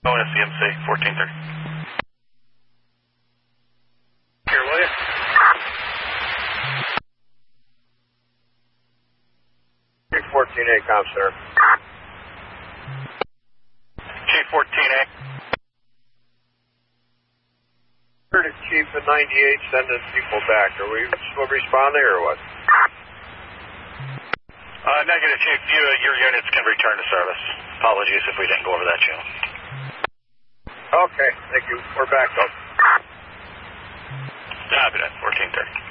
Oh, SCMC, 1430. Here, will you? Chief 14A, Comm Center. Chief 14A. Heard of Chief at 98 sending people back. Are we still responding or what? Negative, Chief. Your units can return to service. Apologies if we didn't go over that channel. Okay, thank you. We're back up. Copy that, 1430.